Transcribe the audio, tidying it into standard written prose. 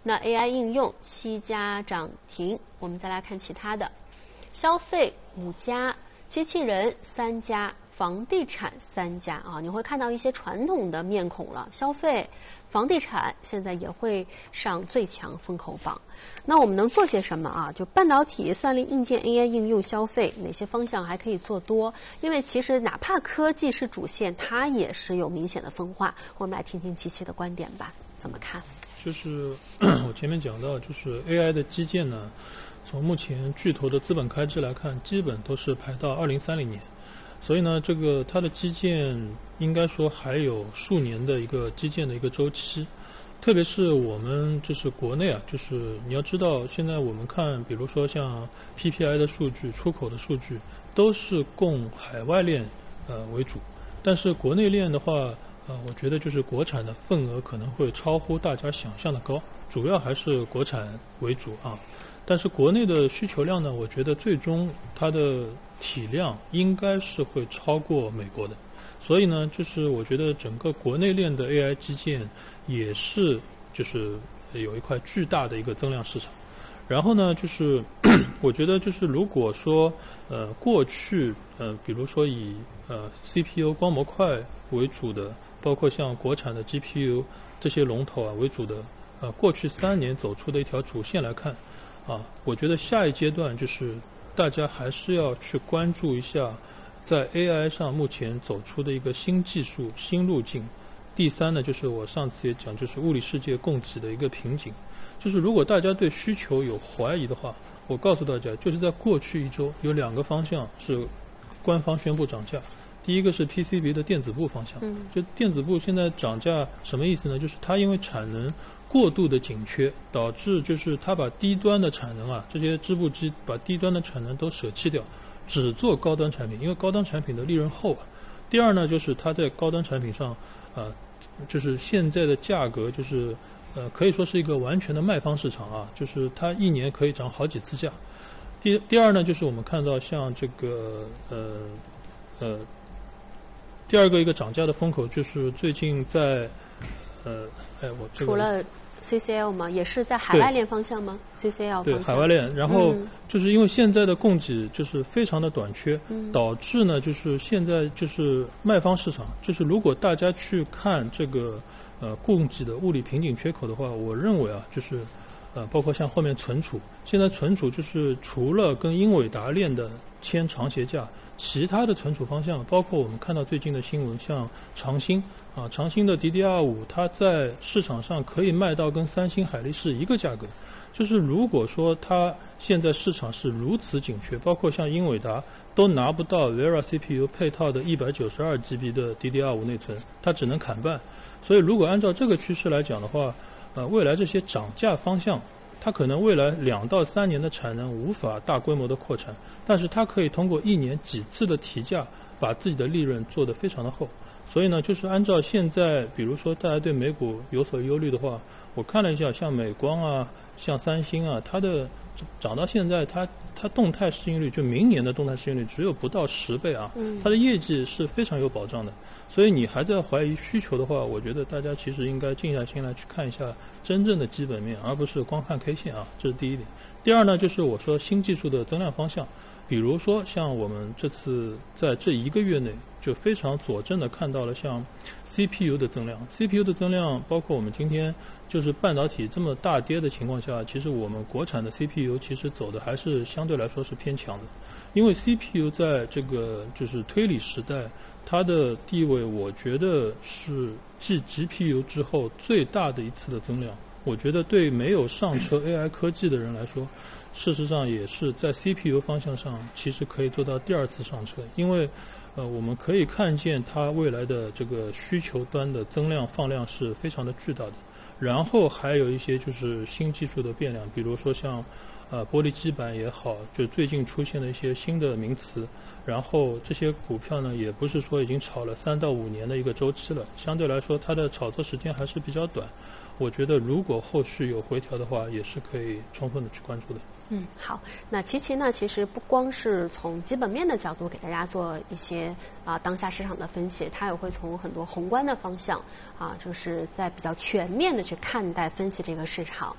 那 AI 应用7家涨停，我们再来看其他的，消费5家，机器人3家，房地产3家啊，你会看到一些传统的面孔了，消费、房地产现在也会上最强风口榜。那我们能做些什么啊？就半导体、算力、硬件、AI 应用、消费，哪些方向还可以做多？因为其实哪怕科技是主线，它也是有明显的分化。我们来听听琪琪的观点吧，怎么看？ 就是我前面讲到，就是 AI 的基建呢，从目前巨头的资本开支来看，基本都是排到2030年。所以呢，这个它的基建应该说还有数年的一个基建的一个周期，特别是我们就是国内啊，就是你要知道，现在我们看，比如说像 PPI 的数据、出口的数据，都是供海外链为主，但是国内链的话，我觉得就是国产的份额可能会超乎大家想象的高，主要还是国产为主啊。但是国内的需求量呢，我觉得最终它的体量应该是会超过美国的，所以呢，就是我觉得整个国内链的 AI 基建也是就是有一块巨大的一个增量市场。然后呢，就是我觉得就是如果说过去比如说以CPU 光模块为主的，包括像国产的 GPU 这些龙头啊为主的过去3年走出的一条主线来看我觉得下一阶段就是大家还是要去关注一下在 AI 上目前走出的一个新技术、新路径。第3呢，就是我上次也讲，就是物理世界供给的一个瓶颈。就是如果大家对需求有怀疑的话，我告诉大家，就是在过去1周有2个方向是官方宣布涨价。第一个是 PCB 的电子部方向，就电子部现在涨价什么意思呢？就是它因为产能过度的紧缺，导致就是它把低端的产能这些织布机把低端的产能都舍弃掉，只做高端产品，因为高端产品的利润厚第二呢，就是它在高端产品上就是现在的价格就是可以说是一个完全的卖方市场就是它1年可以涨好几次价。第二呢，就是我们看到像这个第二个一个涨价的风口，就是最近在除了 CCL 吗？也是在海外链方向吗 ？CCL 对海外链，然后就是因为现在的供给就是非常的短缺，导致呢就是现在就是卖方市场，就是如果大家去看这个供给的物理瓶颈缺口的话，我认为就是包括像后面存储，现在存储就是除了跟英伟达链的签长协价，其他的存储方向，包括我们看到最近的新闻，像长兴长兴的 DDR5， 它在市场上可以卖到跟三星、海力士一个价格。就是如果说它现在市场是如此紧缺，包括像英伟达都拿不到 Vera CPU 配套的192GB 的 DDR5 内存，它只能砍半。所以如果按照这个趋势来讲的话，未来这些涨价方向，它可能未来2到3年的产能无法大规模的扩产，但是它可以通过1年几次的提价，把自己的利润做得非常的厚。所以呢，就是按照现在，比如说大家对美股有所忧虑的话，我看了一下，像美光像三星它的涨到现在，它动态市盈率就明年的动态市盈率只有不到10倍它的业绩是非常有保障的。所以你还在怀疑需求的话，我觉得大家其实应该静下心来去看一下真正的基本面，而不是光看 K 线这是第一点。第二呢，就是我说新技术的增量方向，比如说像我们这次在这1个月内就非常佐证的看到了像 CPU 的增量，包括我们今天就是半导体这么大跌的情况下，其实我们国产的 CPU 其实走的还是相对来说是偏强的。因为 CPU 在这个就是推理时代，它的地位我觉得是继 GPU 之后最大的一次的增量。我觉得对没有上车 AI 科技的人来说，事实上也是在 CPU 方向上其实可以做到第2次上车。因为我们可以看见它未来的这个需求端的增量放量是非常的巨大的。然后还有一些就是新技术的变量，比如说像玻璃基板也好，就最近出现的一些新的名词，然后这些股票呢也不是说已经炒了3到5年的一个周期了，相对来说它的炒作时间还是比较短。我觉得如果后续有回调的话，也是可以充分的去关注的。 好，那琪琪呢，其实不光是从基本面的角度给大家做一些当下市场的分析，他也会从很多宏观的方向就是在比较全面的去看待分析这个市场。